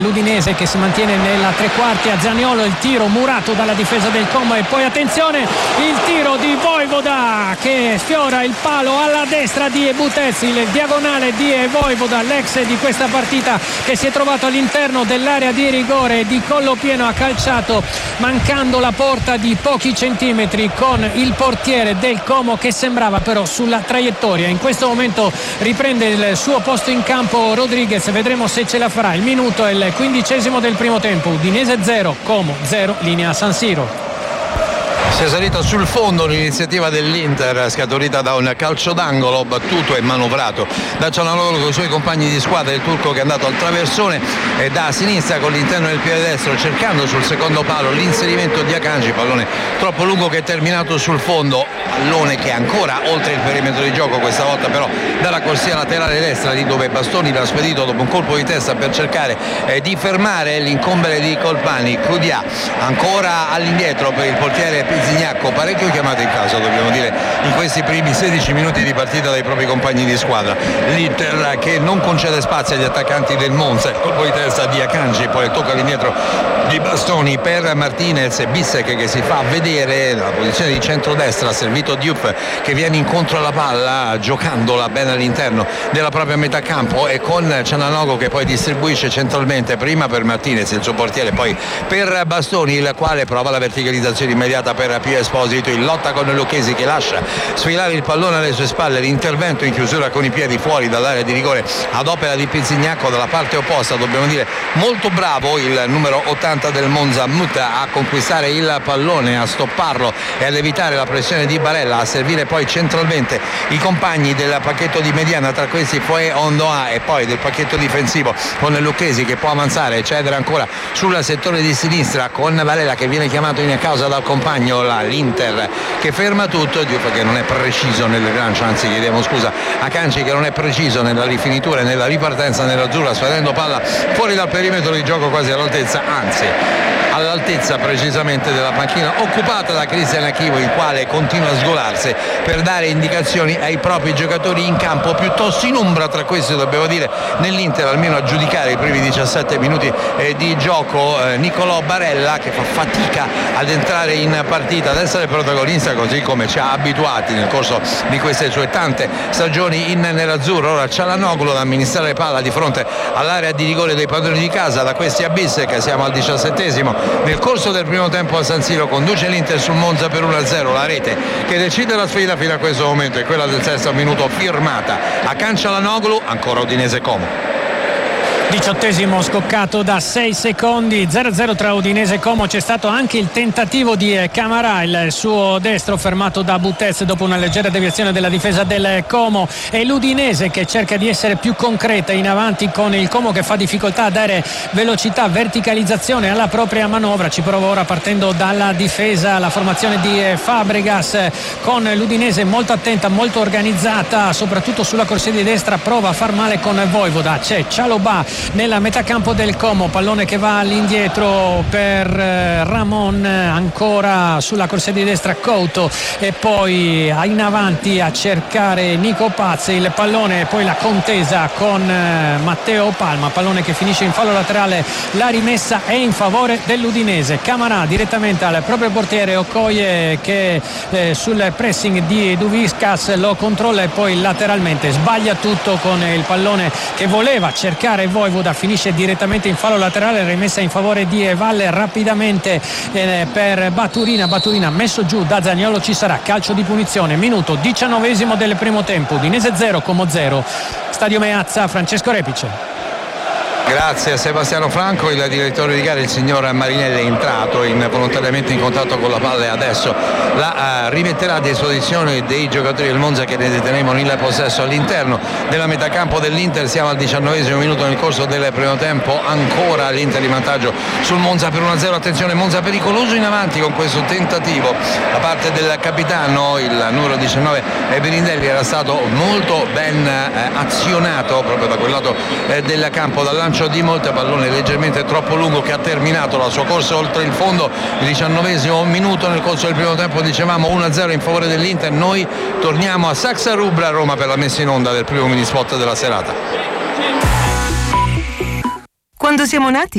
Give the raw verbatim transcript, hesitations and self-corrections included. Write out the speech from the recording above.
l'Udinese che si mantiene nella tre quarti a Zaniolo, il tiro murato dalla difesa del Como e poi attenzione il tiro di Vojvoda che sfiora il palo alla destra di Butez, il diagonale di Vojvoda, l'ex di questa partita che si è trovato all'interno dell'area di rigore, di collo pieno ha calciato mancando la porta di pochi centimetri con il portiere del Como che sembrava però sulla traiettoria. In questo momento riprende il suo posto in campo Rodriguez, vedremo se ce la farà. Il minuto è il quindicesimo del primo tempo, Udinese zero, Como zero, linea San Siro. Si è salita sul fondo l'iniziativa dell'Inter scaturita da un calcio d'angolo battuto e manovrato da Cialanoglu con i suoi compagni di squadra, il turco che è andato al traversone e da sinistra con l'interno del piede destro cercando sul secondo palo l'inserimento di Akanji, pallone troppo lungo che è terminato sul fondo, pallone che è ancora oltre il perimetro di gioco, questa volta però dalla corsia laterale destra, lì dove Bastoni l'ha spedito dopo un colpo di testa per cercare eh, di fermare l'incombere di Colpani. Cudia ancora all'indietro per il portiere Zignacco, parecchio chiamato in casa dobbiamo dire in questi primi sedici minuti di partita dai propri compagni di squadra. L'Inter che non concede spazio agli attaccanti del Monza, colpo di testa di Akanji, poi tocca all'indietro di Bastoni per Martinez e Bissek che si fa vedere nella posizione di centrodestra, servito Diouf che viene incontro alla palla giocandola bene all'interno della propria metà campo e con Cialanoglu che poi distribuisce centralmente prima per Martinez il suo portiere, poi per Bastoni il quale prova la verticalizzazione immediata per Pio Esposito, in lotta con Lucchesi che lascia sfilare il pallone alle sue spalle, l'intervento in chiusura con i piedi fuori dall'area di rigore ad opera di Pizzignacco dalla parte opposta, dobbiamo dire molto bravo il numero ottanta del Monza Mutta a conquistare il pallone, a stopparlo e ad evitare la pressione di Barella, a servire poi centralmente i compagni del pacchetto di mediana, tra questi Foe Ondoa e poi del pacchetto difensivo con Lucchesi che può avanzare e cedere ancora sul settore di sinistra con Barella che viene chiamato in causa dal compagno. L'Inter che ferma tutto, Diouf che non è preciso nel lancio, anzi chiediamo scusa a Canci che non è preciso nella rifinitura e nella ripartenza nell'azzurra, sfadendo palla fuori dal perimetro di gioco quasi all'altezza, anzi all'altezza precisamente della panchina occupata da Cristian Achivo, il quale continua a sgolarsi per dare indicazioni ai propri giocatori in campo piuttosto in ombra, tra questi dobbiamo dire nell'Inter almeno a giudicare i primi diciassette minuti eh, di gioco eh, Nicolò Barella che fa fatica ad entrare in partita, ad essere protagonista così come ci ha abituati nel corso di queste sue tante stagioni in nerazzurro. Ora Cialanoglu ad amministrare palla di fronte all'area di rigore dei padroni di casa, da questi a Bissek, siamo al diciassettesimo. Nel corso del primo tempo a San Siro conduce l'Inter sul Monza per uno a zero, la rete che decide la sfida fino a questo momento è quella del sesto minuto firmata a Cialanoglu, ancora Udinese Como. Diciottesimo scoccato da sei secondi, zero a zero tra Udinese e Como. C'è stato anche il tentativo di Camarà, il suo destro fermato da Butez dopo una leggera deviazione della difesa del Como, e l'Udinese che cerca di essere più concreta in avanti con il Como che fa difficoltà a dare velocità, verticalizzazione alla propria manovra. Ci prova ora partendo dalla difesa la formazione di Fabregas con l'Udinese molto attenta, molto organizzata soprattutto sulla corsia di destra, prova a far male con Vojvoda, c'è Cialobà nella metà campo del Como, pallone che va all'indietro per Ramon, ancora sulla corsia di destra Couto e poi in avanti a cercare Nico Pazzi, il pallone e poi la contesa con Matteo Palma, pallone che finisce in fallo laterale, la rimessa è in favore dell'Udinese. Camarà direttamente al proprio portiere, Okoye che eh, sul pressing di Duviscas lo controlla e poi lateralmente sbaglia tutto con il pallone che voleva cercare Vojvoda, finisce direttamente in fallo laterale, rimessa in favore di Valle rapidamente eh, per Baturina, Baturina messo giù da Zaniolo, ci sarà calcio di punizione, minuto diciannovesimo del primo tempo, Udinese zero, Como zero, Stadio Meazza, Francesco Repice. Grazie a Sebastiano Franco, il direttore di gara, il signor Marinelli è entrato in, volontariamente in contatto con la palla e adesso la uh, rimetterà a disposizione dei giocatori del Monza che ne detenevano il possesso all'interno della metà campo dell'Inter. Siamo al diciannovesimo minuto nel corso del primo tempo, ancora l'Inter in vantaggio sul Monza per uno a zero. Attenzione, Monza pericoloso in avanti con questo tentativo da parte del capitano, il numero diciannove Birindelli era stato molto ben eh, azionato proprio da quel lato eh, del campo, dal lancio di Molte, pallone leggermente troppo lungo che ha terminato la sua corsa oltre il fondo. Il diciannovesimo minuto nel corso del primo tempo, dicevamo uno a zero in favore dell'Inter. Noi torniamo a Saxa Rubra a Roma per la messa in onda del primo mini spot della serata. Quando siamo nati